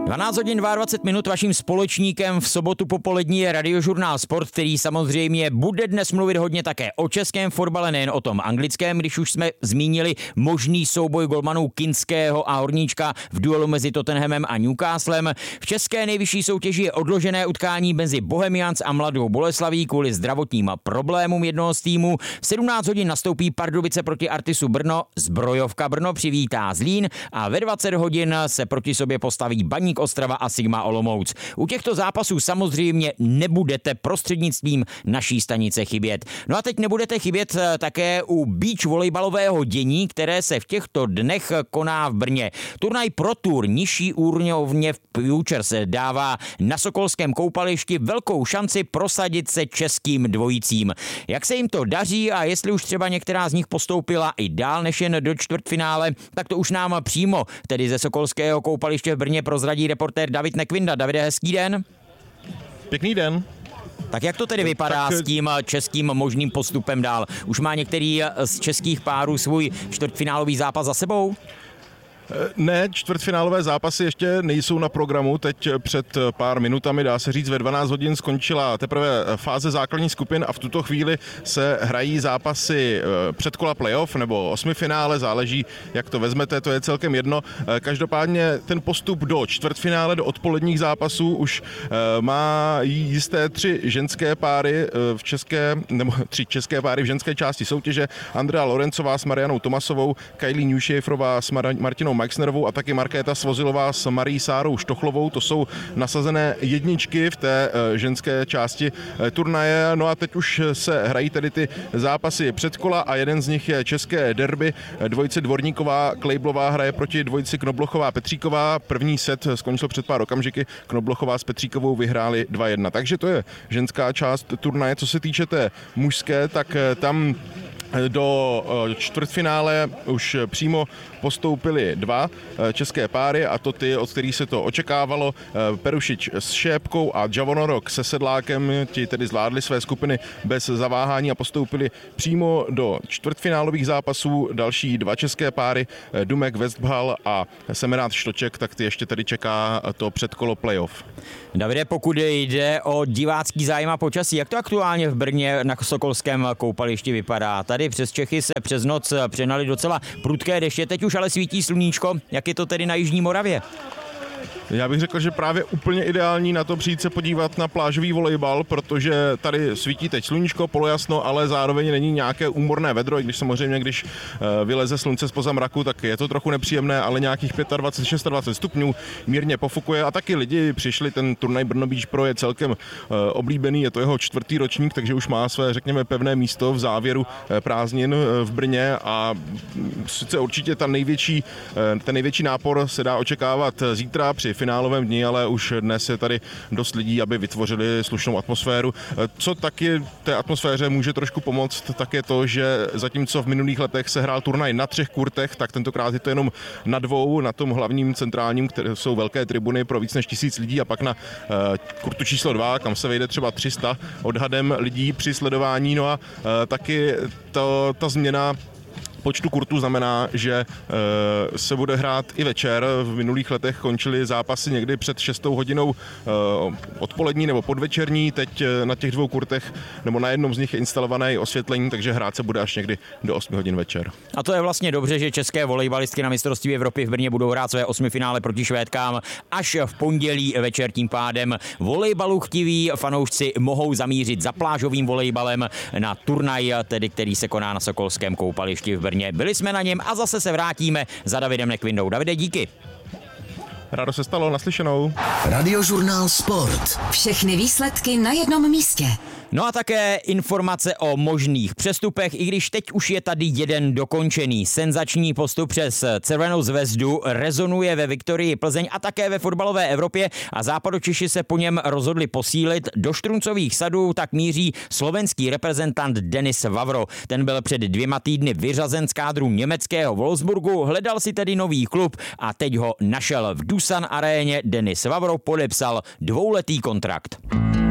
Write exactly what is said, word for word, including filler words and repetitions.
dvanáct hodin dvacet dva minut vaším společníkem v sobotu popolední je Radiožurnál Sport, který samozřejmě bude dnes mluvit hodně také o českém fotbale, nejen o tom anglickém, když už jsme zmínili možný souboj golmanů Kinského a Horníčka v duelu mezi Tottenhamem a Newcastlem. V české nejvyšší soutěži je odložené utkání mezi Bohemians a Mladou Boleslaví kvůli zdravotním problémům jednoho z týmů. V sedmnáct hodin nastoupí Pardubice proti Artisu Brno, Zbrojovka Brno přivítá Zlín a ve dvacet hodin se proti sobě postaví Baník Ostrava a Sigma Olomouc. U těchto zápasů samozřejmě nebudete prostřednictvím naší stanice chybět. No a teď nebudete chybět také u beach volejbalového dění, které se v těchto dnech koná v Brně. Turnaj Pro Tour nižší úrovně v Futures dává na sokolském koupališti velkou šanci prosadit se českým dvojicím. Jak se jim to daří a jestli už třeba některá z nich postoupila i dál než jen do čtvrtfinále, tak to už nám přímo, tedy ze sokolského koupaliště v Brně, prozradí reportér David Nekvinda. Davide, hezký den. Pěkný den. Tak jak to tedy vypadá tak s tím českým možným postupem dál? Už má některý z českých párů svůj čtvrtfinálový zápas za sebou? Ne, čtvrtfinálové zápasy ještě nejsou na programu. Teď před pár minutami, dá se říct, ve dvanáct hodin skončila teprve fáze základních skupin a v tuto chvíli se hrají zápasy předkola playoff nebo osmifinále, záleží, jak to vezmete, to je celkem jedno. Každopádně ten postup do čtvrtfinále, do odpoledních zápasů už má jisté tři ženské páry v české, nebo tři české páry v ženské části soutěže. Andrea Lorencová s Marianou Tomasovou, Kylie Newshaferová s Martinou Maxnerovou a taky Markéta Svozilová s Marí Sárou Štochlovou. To jsou nasazené jedničky v té ženské části turnaje. No a teď už se hrají tedy ty zápasy předkola a jeden z nich je české derby. Dvojice Dvorníková Klejblová hraje proti dvojici Knoblochová Petříková. První set skončil před pár okamžiky. Knoblochová s Petříkovou vyhráli dva jedna. Takže to je ženská část turnaje. Co se týče té mužské, tak tam do čtvrtfinále už přímo postoupili dva české páry, a to ty, od kterých se to očekávalo. Perušič s Šépkou a Javonorok se Sedlákem, ti tedy zvládli své skupiny bez zaváhání a postoupili přímo do čtvrtfinálových zápasů. Další dva české páry, Dumek Westbhal a Semerát Štoček, tak ty ještě tady čeká to předkolo playoff. Davide, pokud jde o divácký zájem a počasí, jak to aktuálně v Brně na sokolském koupališti vypadá? Tady přes Čechy se přes noc přehnali docela prudké deště, teď už ale svítí sluníčko. Jak je to tedy na Jižní Moravě? Já bych řekl, že právě úplně ideální na to přijít se podívat na plážový volejbal, protože tady svítí teď sluníčko, polojasno, ale zároveň není nějaké úmorné vedro, i když samozřejmě, když vyleze slunce zpoza mraku, tak je to trochu nepříjemné, ale nějakých dvacet pět, dvacet šest stupňů mírně pofukuje a taky lidi přišli, ten turnaj Brno Beach Pro je celkem oblíbený, je to jeho čtvrtý ročník, takže už má své, řekněme, pevné místo v závěru prázdnin v Brně a sice určitě ta největší, ten největší nápor se dá očekávat zítra při finálovém dni, ale už dnes je tady dost lidí, aby vytvořili slušnou atmosféru. Co taky té atmosféře může trošku pomoct, tak je to, že zatímco v minulých letech se hrál turnaj na třech kurtech, tak tentokrát je to jenom na dvou, na tom hlavním centrálním, které jsou velké tribuny pro víc než tisíc lidí, a pak na uh, kurtu číslo dva, kam se vejde třeba tři sta odhadem lidí při sledování. No a uh, taky to, ta změna počtu kurtů znamená, že e, se bude hrát i večer. V minulých letech končily zápasy někdy před šestou hodinou e, odpolední nebo podvečerní. Teď e, na těch dvou kurtech nebo na jednom z nich je instalované i osvětlení, takže hrát se bude až někdy do osmi hodin večer. A to je vlastně dobře, že české volejbalistky na mistrovství Evropy v Brně budou hrát své osmifinále proti Švédkám až v pondělí večer. Tím pádem volejbalu chtiví fanoušci mohou zamířit za plážovým volejbalem na turnaj, tedy který se koná na sokolském koupališti v Brně. Byli jsme na něm a zase se vrátíme za Davidem Nekvindou. Davide, díky. Rádo se stalo, naslyšenou. Radiožurnál Sport. Všechny výsledky na jednom místě. No a také informace o možných přestupech, i když teď už je tady jeden dokončený. Senzační postup přes Červenou zvezdu rezonuje ve Viktorii Plzeň a také ve fotbalové Evropě a Západočeši se po něm rozhodli posílit. Do Štruncových sadů tak míří slovenský reprezentant Denis Vavro. Ten byl před dvěma týdny vyřazen z kádru německého Wolfsburgu, hledal si tedy nový klub a teď ho našel v Dusan aréně. Denis Vavro podepsal dvouletý kontrakt.